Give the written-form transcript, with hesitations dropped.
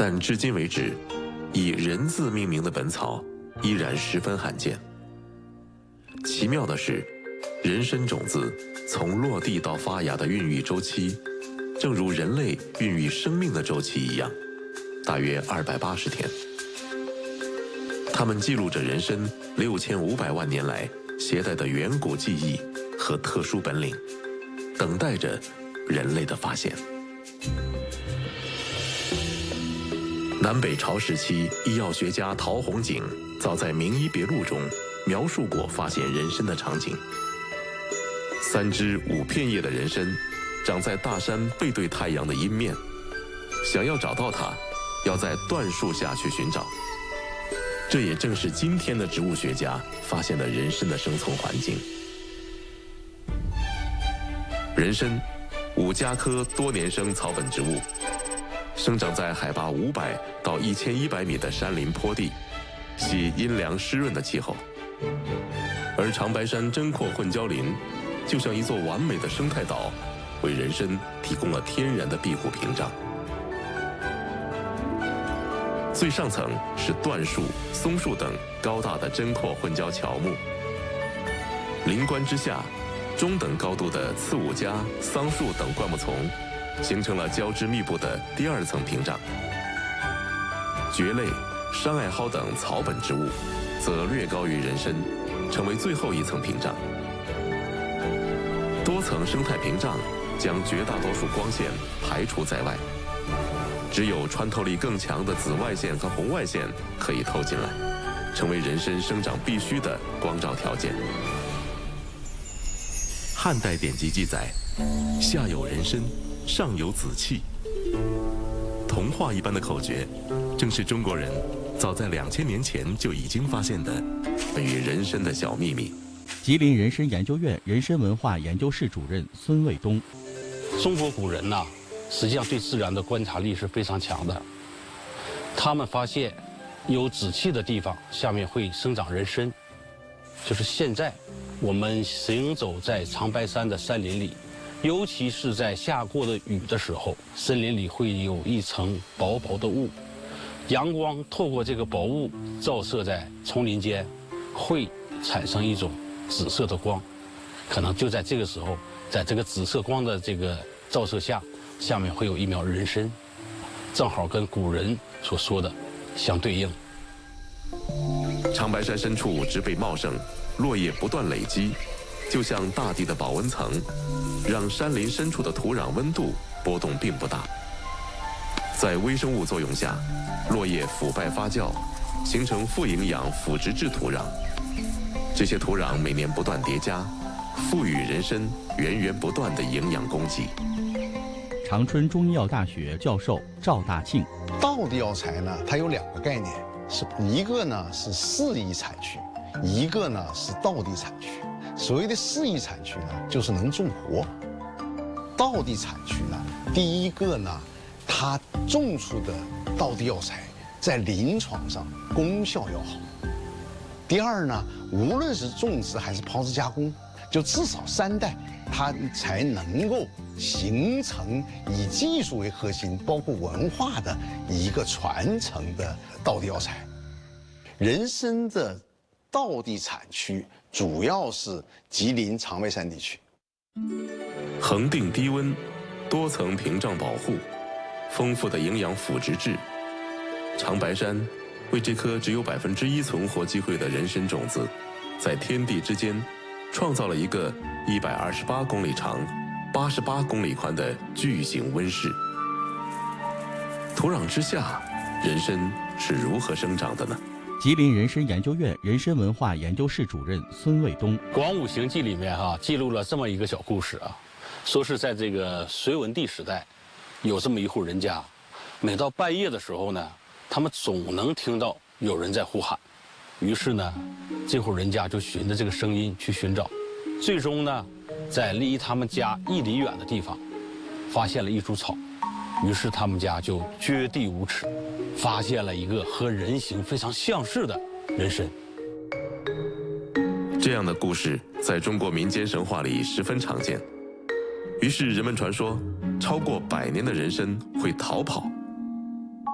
但至今为止，以人字命名的本草依然十分罕见。奇妙的是，人参种子从落地到发芽的孕育周期，正如人类孕育生命的周期一样，大约280天。它们记录着人参6500万年来携带的远古记忆和特殊本领，等待着人类的发现。南北朝时期，医药学家陶弘景早在《名医别录》中描述过发现人参的场景。3支5片叶的人参长在大山背对太阳的阴面，想要找到它，要在椴树下去寻找。这也正是今天的植物学家发现了人参的生存环境。人参，五加科多年生草本植物，生长在海拔500到1100米的山林坡地，喜阴凉湿润的气候。而长白山针阔混交林就像一座完美的生态岛，为人参提供了天然的庇护屏障。最上层是椴树、松树等高大的针阔混交乔木，林冠之下，中等高度的刺五加、桑树等灌木丛形成了交织密布的第2层屏障。蕨类、山艾蒿等草本植物则略高于人参，成为最后一层屏障。多层生态屏障将绝大多数光线排除在外，只有穿透力更强的紫外线和红外线可以透进来，成为人参生长必须的光照条件。汉代典籍记载，下有人参，上有紫气。童话一般的口诀，正是中国人早在2000年前就已经发现的关于人参的小秘密。 吉林人参研究院人参文化研究室主任孙卫东： 中国古人呐，实际上对自然的观察力是非常强的。他们发现有紫气的地方下面会生长人参，就是现在我们行走在长白山的山林里，尤其是在下过的雨的时候，森林里会有一层薄薄的雾，阳光透过这个薄雾照射在丛林间，会产生一种紫色的光，可能就在这个时候，在这个紫色光的这个照射下，下面会有一苗人参，正好跟古人所说的相对应。 长白山深处植被茂盛，落叶不断累积，就像大地的保温层，让山林深处的土壤温度波动并不大。在微生物作用下，落叶腐败发酵，形成富营养腐殖质土壤。这些土壤每年不断叠加，赋予人参源源不断的营养供给。 长春中医药大学教授赵大庆： 道地药材呢，它有2个概念，一个呢是适宜产区，一个呢是道地产区。所谓的适宜产区呢，就是能种活；道地产区呢，第一个呢，它种出的道地药材在临床上功效要好。第二呢，无论是种植还是炮制加工，就至少3代，它才能够形成以技术为核心，包括文化的一个传承的道地药材。人参的道地产区主要是吉林长白山地区， 恒定低温，多层屏障保护，丰富的营养腐殖质。长白山为这颗只有1%存活机会的人参种子，在天地之间创造了一个128公里长、88公里宽的巨型温室。土壤之下，人参是如何生长的呢？ 吉林人参研究院人参文化研究室主任孙卫东： 《广武行记》里面记录了这么一个小故事啊，说是在这个隋文帝时代，有这么一户人家，每到半夜的时候呢，他们总能听到有人在呼喊，于是呢，这户人家就循着这个声音去寻找，最终呢，在离他们家1里远的地方，发现了一株草，于是他们家就掘地无尺，发现了一个和人形非常相似的人参。 这样的故事在中国民间神话里十分常见，于是人们传说，超过100年的人参会逃跑。